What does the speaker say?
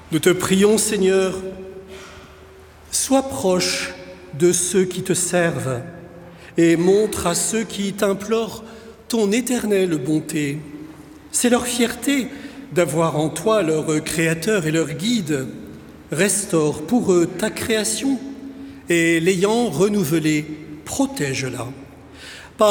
Nous te prions, Seigneur, sois proche de ceux qui te servent et montre à ceux qui t'implorent ton éternelle bonté. C'est leur fierté d'avoir en toi leur Créateur et leur Guide. Restaure pour eux ta création et l'ayant renouvelée, protège-la.